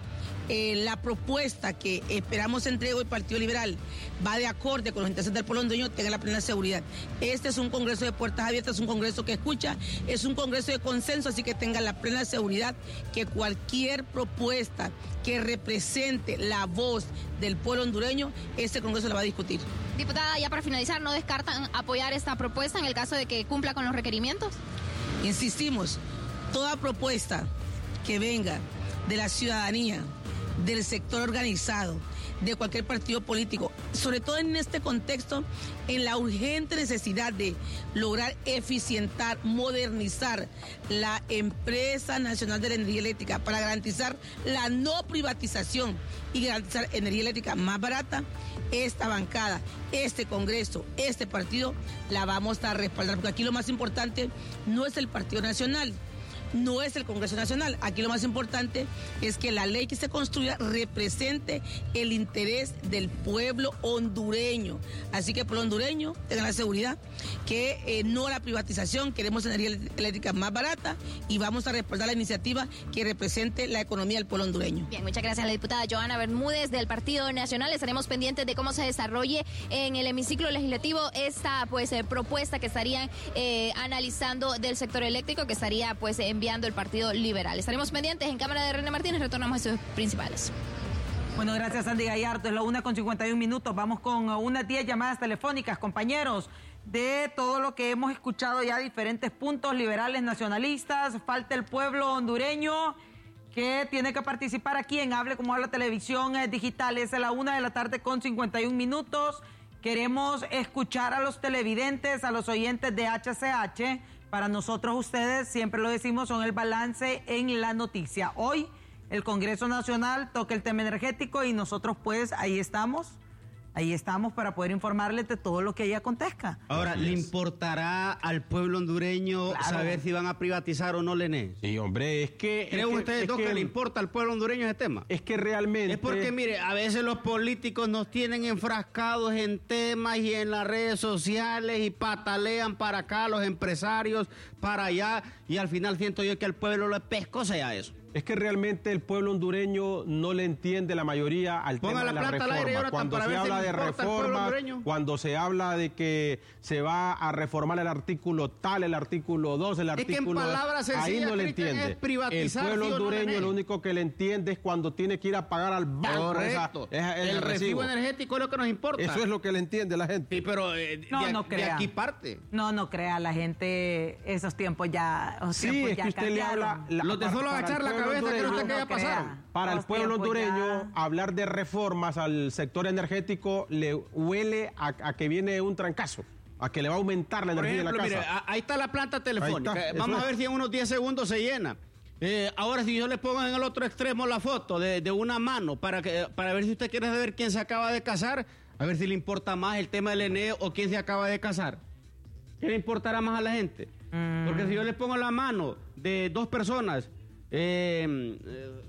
la propuesta que esperamos entregue el Partido Liberal va de acorde con los intereses del pueblo hondureño, tenga la plena seguridad. Este es un congreso de puertas abiertas, es un congreso que escucha, es un congreso de consenso, así que tengan la plena seguridad que cualquier propuesta que represente la voz del pueblo hondureño, este congreso la va a discutir. Diputada, ya para finalizar, ¿no descartan apoyar esta propuesta en el caso de que cumpla con los requerimientos? Insistimos, toda propuesta que venga de la ciudadanía, del sector organizado, de cualquier partido político, sobre todo en este contexto, en la urgente necesidad de lograr eficientar, modernizar la empresa nacional de la energía eléctrica para garantizar la no privatización y garantizar energía eléctrica más barata, esta bancada, este congreso, este partido, la vamos a respaldar, porque aquí lo más importante no es el Partido Nacional, no es el Congreso Nacional. Aquí lo más importante es que la ley que se construya represente el interés del pueblo hondureño. Así que el pueblo hondureño tenga la seguridad que no la privatización, queremos energía eléctrica más barata y vamos a respaldar la iniciativa que represente la economía del pueblo hondureño. Bien, muchas gracias a la diputada Johanna Bermúdez del Partido Nacional. Estaremos pendientes de cómo se desarrolle en el hemiciclo legislativo esta propuesta que estarían analizando del sector eléctrico, que estaría enviando el Partido Liberal. Estaremos pendientes. En cámara de René Martínez retornamos a sus principales. Bueno, gracias Sandy Gallardo. Es la 1:51. Vamos con unas 10 llamadas telefónicas, compañeros, de todo lo que hemos escuchado ya, diferentes puntos liberales, nacionalistas. Falta el pueblo hondureño que tiene que participar aquí en Hable Como Habla Televisión Digital. Es a la 1:51. Queremos escuchar a los televidentes, a los oyentes de HCH. Para nosotros ustedes, siempre lo decimos, son el balance en la noticia. Hoy el Congreso Nacional toca el tema energético y nosotros pues ahí estamos para poder informarles de todo lo que ahí acontezca. Ahora, ¿le importará al pueblo hondureño saber si van a privatizar o no, Lené? Sí, hombre, es que... ¿Creen ustedes que le importa al pueblo hondureño ese tema? Es que realmente... Es porque, mire, a veces los políticos nos tienen enfrascados en temas y en las redes sociales y patalean para acá los empresarios, para allá, y al final siento yo que al pueblo le pescosea eso. Es que realmente el pueblo hondureño no le entiende la mayoría al tema de la reforma. Cuando se habla de reforma, cuando se habla de que se va a reformar el artículo tal, el artículo 2, el artículo... Es que en palabras sencillas, ahí no le entiende. Es privatizar, el pueblo hondureño lo único que le entiende es cuando tiene que ir a pagar al banco. Correcto. El recibo energético es lo que nos importa. Eso es lo que le entiende la gente. Sí, pero de aquí parte. No crea, la gente, esos tiempos ya... Sí, es que usted le habla... Los de solo agachar la cabeza, que no sé qué va a pasar. Para el pueblo hondureño, hablar de reformas al sector energético le huele a que viene un trancazo, a que le va a aumentar la energía de la casa. Mire, ahí está la planta telefónica. Vamos a ver si en unos 10 segundos se llena. Ahora, si yo le pongo en el otro extremo la foto de una mano para ver si usted quiere saber quién se acaba de casar, a ver si le importa más el tema del ENE o quién se acaba de casar. ¿Qué le importará más a la gente? Porque si yo le pongo la mano de dos personas, de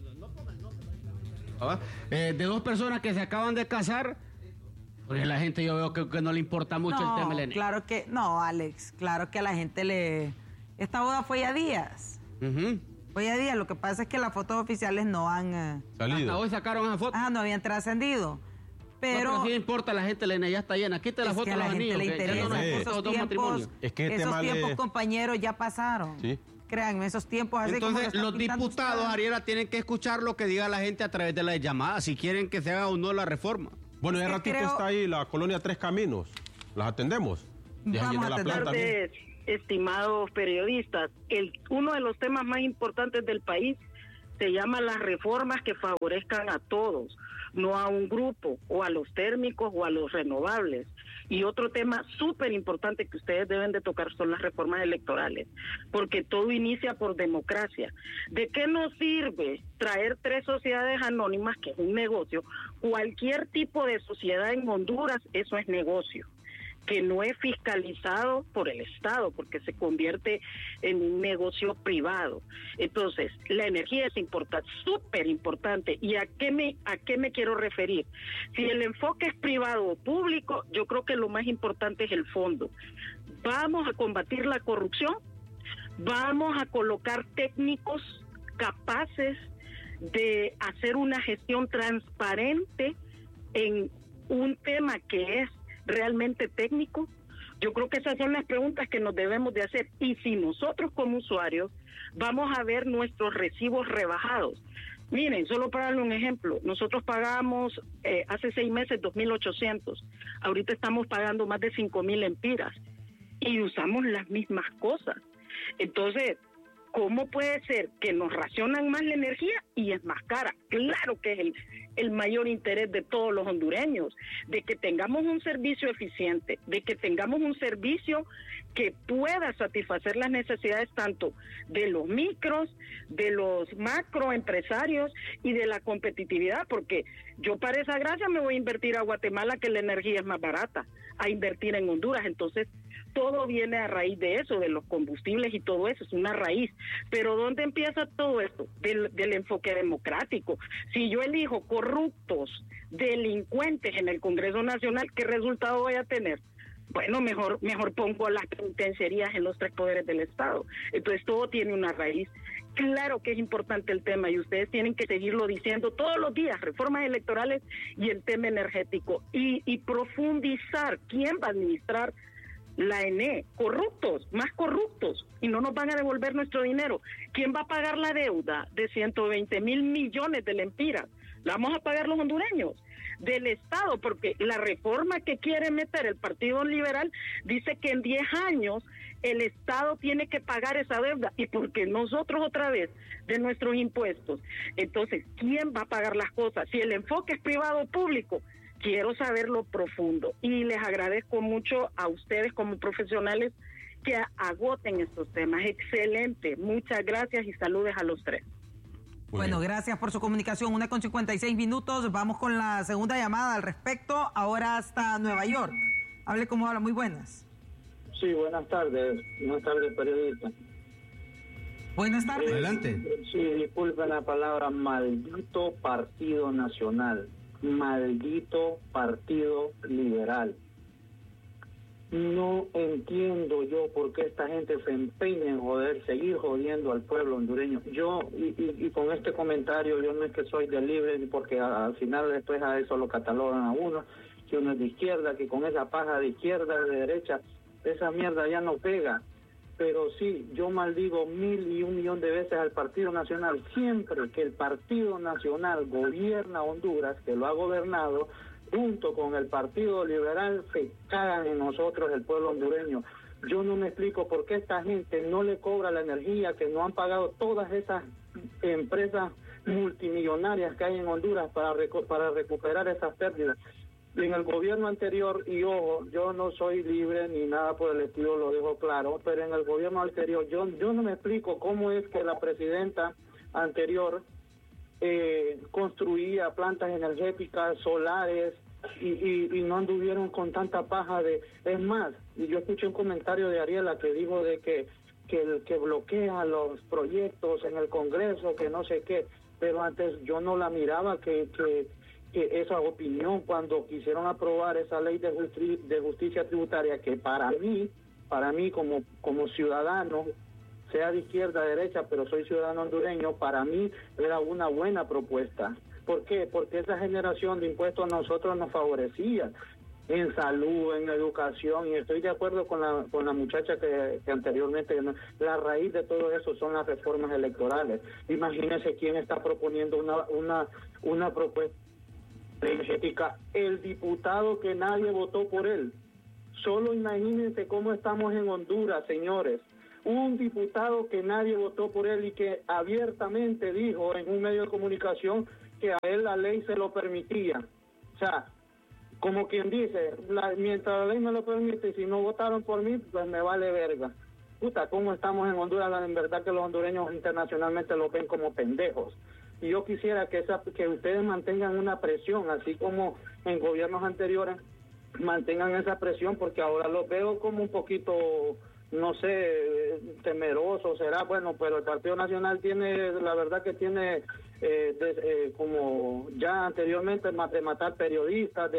dos personas que se acaban de casar, porque la gente yo veo que no le importa mucho el tema del ENE. Claro que no, Alex, claro que a la gente le... Esta boda fue ya días. Fue ya días, lo que pasa es que las fotos oficiales no han... salido. Hasta hoy sacaron esa foto. No habían trascendido. Pero sí importa, la gente, Elena, ya está llena. Quita la foto de los anillos. Le interesa. Esos tiempos, compañeros, ya pasaron. Sí. Créanme, esos tiempos... Entonces, los diputados, Ariela, tienen que escuchar lo que diga la gente a través de las llamadas, si quieren que se haga o no la reforma. Bueno, ya ratito está ahí la colonia Tres Caminos. ¿Las atendemos? Buenas tardes, estimados periodistas. Uno de los temas más importantes del país se llama las reformas que favorezcan a todos, no a un grupo, o a los térmicos o a los renovables. Y otro tema súper importante que ustedes deben de tocar son las reformas electorales, porque todo inicia por democracia. ¿De qué nos sirve traer 3 sociedades anónimas, que es un negocio? Cualquier tipo de sociedad en Honduras, eso es negocio, que no es fiscalizado por el Estado, porque se convierte en un negocio privado. Entonces, la energía es súper importante. ¿Y a qué me quiero referir? Si el enfoque es privado o público, yo creo que lo más importante es el fondo. Vamos a combatir la corrupción, vamos a colocar técnicos capaces de hacer una gestión transparente en un tema que es realmente técnico? Yo creo que esas son las preguntas que nos debemos de hacer. Y si nosotros como usuarios vamos a ver nuestros recibos rebajados. Miren, solo para darle un ejemplo, nosotros pagamos hace 6 meses 2.800, ahorita estamos pagando más de 5.000 lempiras y usamos las mismas cosas. Entonces, ¿cómo puede ser que nos racionan más la energía y es más cara? Claro que es el mayor interés de todos los hondureños, de que tengamos un servicio eficiente, de que tengamos un servicio que pueda satisfacer las necesidades tanto de los micros, de los macroempresarios y de la competitividad, porque yo para esa gracia me voy a invertir a Guatemala, que la energía es más barata, a invertir en Honduras. Entonces, todo viene a raíz de eso, de los combustibles y todo eso, es una raíz. Pero ¿dónde empieza todo esto? Del enfoque democrático. Si yo elijo corruptos, delincuentes en el Congreso Nacional, ¿qué resultado voy a tener? Bueno, mejor pongo las penitenciarías en los 3 poderes del Estado. Entonces todo tiene una raíz. Claro que es importante el tema y ustedes tienen que seguirlo diciendo todos los días, reformas electorales y el tema energético. Y profundizar quién va a administrar la ENE. Corruptos, más corruptos, y no nos van a devolver nuestro dinero. ¿Quién va a pagar la deuda de 120,000 millones de lempiras? ¿La vamos a pagar los hondureños? Del Estado, porque la reforma que quiere meter el Partido Liberal dice que en 10 años el Estado tiene que pagar esa deuda, y porque nosotros otra vez de nuestros impuestos. Entonces, ¿quién va a pagar las cosas? Si el enfoque es privado o público, quiero saberlo profundo, y les agradezco mucho a ustedes como profesionales que agoten estos temas. Excelente, muchas gracias y saludos a los 3. Bueno, gracias por su comunicación. 1:56. Vamos con la segunda llamada al respecto. Ahora hasta Nueva York. Hable como habla. Muy buenas. Sí, buenas tardes. Buenas tardes, periodista. Buenas tardes. Adelante. Sí, disculpen la palabra, maldito Partido Nacional. Maldito Partido Liberal. No entiendo yo por qué esta gente se empeña en seguir jodiendo al pueblo hondureño. Yo, y con este comentario, yo no es que soy de libre, porque al final después a eso lo catalogan a uno, que uno es de izquierda, que con esa paja de izquierda, de derecha, esa mierda ya no pega. Pero sí, yo maldigo 1,000 y 1 millón de veces al Partido Nacional. Siempre que el Partido Nacional gobierna Honduras, que lo ha gobernado, junto con el Partido Liberal, se cagan en nosotros, el pueblo hondureño. Yo no me explico por qué esta gente no le cobra la energía que no han pagado todas esas empresas multimillonarias que hay en Honduras para recuperar esas pérdidas. En el gobierno anterior, y ojo, yo no soy libre ni nada por el estilo, lo dejo claro, pero en el gobierno anterior yo no me explico cómo es que la presidenta anterior construía plantas energéticas solares y no anduvieron con tanta paja de... Es más, y yo escuché un comentario de Ariela que dijo de que el que bloquea los proyectos en el Congreso, que no sé qué, pero antes yo no la miraba que esa opinión cuando quisieron aprobar esa ley de justicia tributaria, que para mí como ciudadano, sea de izquierda, derecha, pero soy ciudadano hondureño, para mí era una buena propuesta. ¿Por qué? Porque esa generación de impuestos a nosotros nos favorecía en salud, en educación, y estoy de acuerdo con la muchacha que anteriormente, la raíz de todo eso son las reformas electorales. Imagínense quién está proponiendo una propuesta energética, el diputado que nadie votó por él. Solo imagínense cómo estamos en Honduras, señores. Un diputado que nadie votó por él y que abiertamente dijo en un medio de comunicación que a él la ley se lo permitía. O sea, como quien dice, mientras la ley me lo permite, si no votaron por mí, pues me vale verga. Puta, ¿cómo estamos en Honduras? En verdad que los hondureños internacionalmente lo ven como pendejos. Y yo quisiera que ustedes mantengan una presión, así como en gobiernos anteriores mantengan esa presión, porque ahora los veo como un poquito, no sé, temeroso será, bueno, pero el Partido Nacional tiene, la verdad que tiene, como ya anteriormente, de matar periodistas,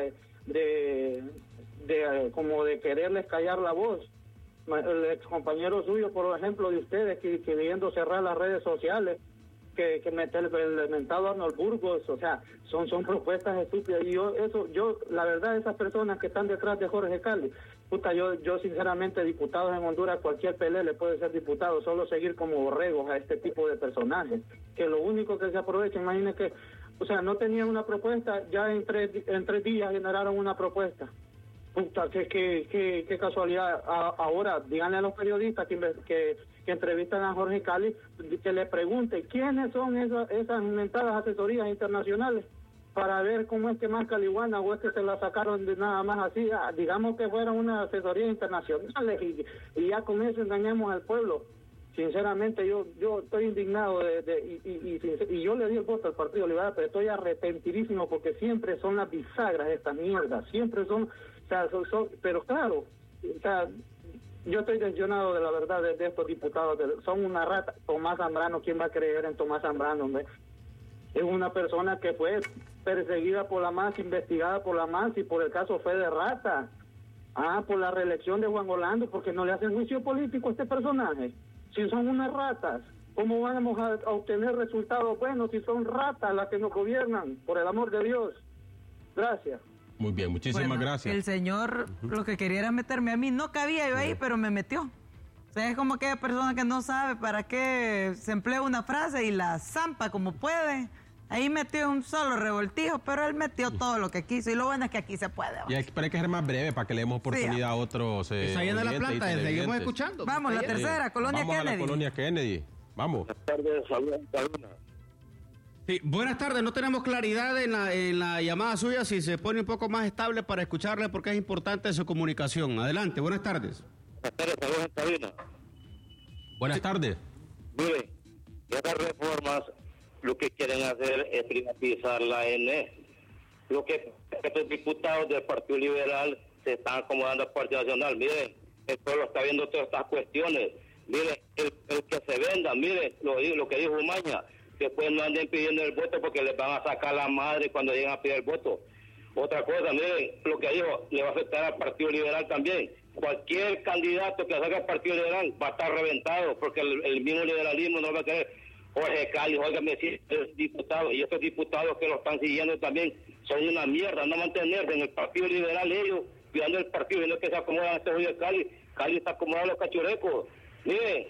como de quererles callar la voz. El ex compañero suyo, por ejemplo, de ustedes, que queriendo cerrar las redes sociales, que meter el mentado Arnold Burgos, o sea, son propuestas estúpidas. Y yo, la verdad, esas personas que están detrás de Jorge Cali, yo sinceramente, diputados en Honduras, cualquier pelé le puede ser diputado, solo seguir como borregos a este tipo de personajes, que lo único que se aprovecha, imagínense que, o sea, no tenían una propuesta, ya en tres días generaron una propuesta. Qué casualidad. Ahora, díganle a los periodistas que entrevistan a Jorge Cali, que le pregunten quiénes son esas inventadas asesorías internacionales para ver cómo es que más Caliguana o es que se la sacaron de nada más así. Digamos que fueran una asesoría internacionales y ya con eso engañamos al pueblo. Sinceramente, yo estoy indignado y yo le di el voto al Partido Liberal, pero estoy arrepentidísimo porque siempre son las bisagras de estas mierdas, siempre son, o sea, pero claro, o sea, yo estoy decepcionado de la verdad de estos diputados, son una rata. Tomás Zambrano, ¿quién va a creer en Tomás Zambrano, hombre? Es una persona que fue perseguida por la MAS, investigada por la MAS y por el caso fue de rata. Por la reelección de Juan Orlando, porque no le hacen juicio político a este personaje. Si son unas ratas, ¿cómo vamos a obtener resultados buenos si son ratas las que nos gobiernan? Por el amor de Dios. Gracias. Muy bien, muchísimas gracias. El señor lo que quería era meterme a mí. No cabía yo ahí, pero me metió. O sea, es como aquella persona que no sabe para qué se emplea una frase y la zampa como puede. Ahí metió un solo revoltijo, pero él metió todo lo que quiso. Y lo bueno es que aquí se puede. Y hay que ser más breve para que le demos oportunidad a otros. Está llena la planta, seguimos escuchando. Vamos, la tercera, Colonia Kennedy. Vamos a la Colonia Kennedy. Vamos. Buenas tardes, saludos. Sí, buenas tardes, no tenemos claridad en la llamada suya, si se pone un poco más estable para escucarle porque es importante su comunicación. Adelante, buenas tardes. Buenas tardes, saludos en cabina. Buenas tardes. Miren, estas reformas lo que quieren hacer es privatizar la ENE. Lo que estos diputados del Partido Liberal se están acomodando al Partido Nacional. Miren, el pueblo está viendo todas estas cuestiones. Miren, el que se venda, miren, lo que dijo Umaña, después no anden pidiendo el voto porque les van a sacar la madre cuando lleguen a pedir el voto. Otra cosa, miren, lo que dijo, le va a afectar al Partido Liberal también. Cualquier candidato que salga al Partido Liberal va a estar reventado porque el mismo liberalismo no va a querer. Jorge Cali, óigame, si es diputado, y estos diputados que lo están siguiendo también son una mierda, no mantenerse en el Partido Liberal ellos, cuidando el partido, viendo que se acomodan a este Jorge Cali está acomodado a los cachurecos. Miren,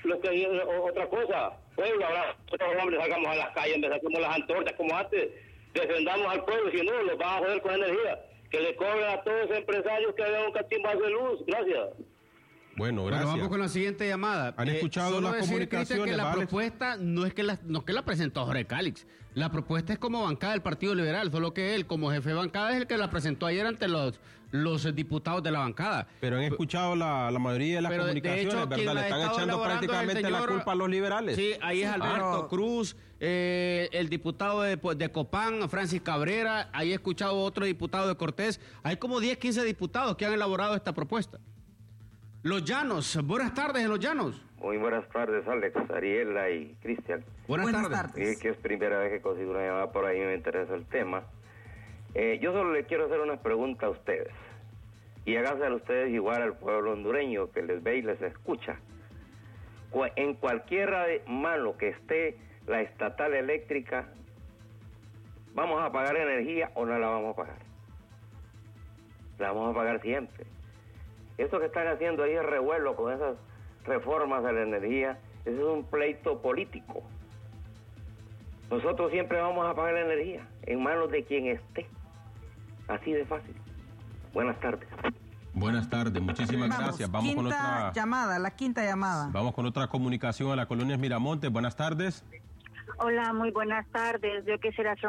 otra cosa, pueblo, ahora nosotros hombres salgamos a las calles, saquemos las antorchas como antes, defendamos al pueblo, si no, los van a joder con energía, que le cobren a todos los empresarios que hagan un catimbazo de luz. Gracias. Bueno, gracias. Bueno, vamos con la siguiente llamada. ¿Han escuchado las comunicaciones? Que la propuesta no es que la presentó Jorge Calix. La propuesta es como bancada del Partido Liberal, solo que él, como jefe de bancada, es el que la presentó ayer ante los diputados de la bancada. Pero han escuchado la mayoría de las comunicaciones, de hecho, ¿verdad? Le están echando prácticamente la culpa a los liberales. Sí, ahí es Alberto Cruz, el diputado de Copán, Francis Cabrera, ahí he escuchado otro diputado de Cortés. Hay como 10, 15 diputados que han elaborado esta propuesta. Los Llanos, buenas tardes en Los Llanos. Muy buenas tardes, Alex, Ariela y Cristian. Buenas tardes. Que es primera vez que consigo una llamada por ahí, me interesa el tema. Yo solo le quiero hacer una pregunta a ustedes. Y háganse ustedes igual al pueblo hondureño que les ve y les escucha. En cualquier mano que esté la estatal eléctrica, ¿vamos a pagar energía o no la vamos a pagar? La vamos a pagar siempre. Esto que están haciendo ahí es revuelo con esas reformas de la energía, ese es un pleito político. Nosotros siempre vamos a pagar la energía en manos de quien esté. Así de fácil. Buenas tardes. Buenas tardes, muchísimas gracias. Vamos con otra llamada, la quinta llamada. Vamos con otra comunicación a la colonia Miramontes. Buenas tardes. Hola, muy buenas tardes. Yo quisiera hacer